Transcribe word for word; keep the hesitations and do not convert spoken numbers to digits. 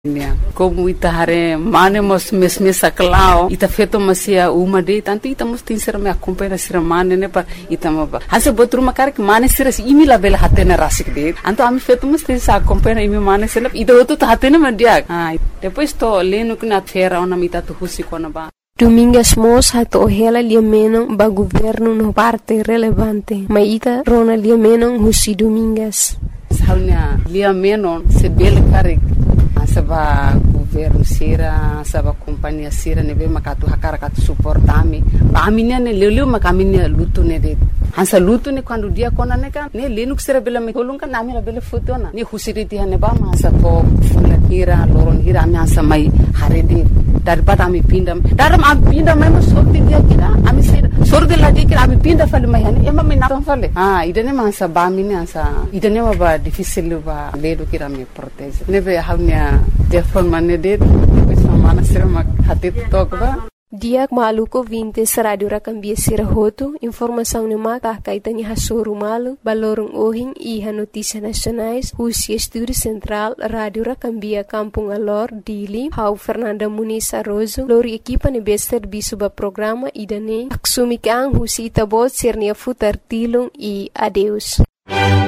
Como ita hare mane mos mes mes aklao ita feto masia uma de tanto ita mos tin ser me acompanha sira mane ne pa ita maba hase botru makar que mane sira imi la bela hatena rasik de anto ami feto mos tin sa acompanha imi mane sela ida outro hatena mandia ah depois to leno que na fera ona mita tu husi kona ba Domingas mos hato hela liamenon ba governo no parte relevante maita rona liamenon husi Domingas saunya liamenon se bela karik saba governo sira saba companhia sira nebe makatu hakara katu suportami ba aminia ne leleu makaminia lutu ne de hansa lutu ne quando dia kona ne kan ne lenuk sira bela me kolunga nami la bela fotona ne husiriti hane ba masa to fula hira loron hira ami hansa mai harede daripada ami pinda daram ami pinda mai sorti dia kira ami sira sorti la dia kira ami pinda fale mai hane ema me na fale ah idane masa ba mini hansa idane ba difícil ba ledo kira me protege nebe haunya telefon mana dia sama mana sira mak hati tok ba Dia maluco vinte radio rakambia sira hoto informação ne maka kaitani hasuru malu balorong ohin iha notícia nacionais Husi Estúdio Central Radio Rakambia Kampung Alor Dili Hau Fernanda Muniz Arrozo lori equipa ne bester bisuba programa idane aksumi kang Husi tabot sirnia futar tilung e adeus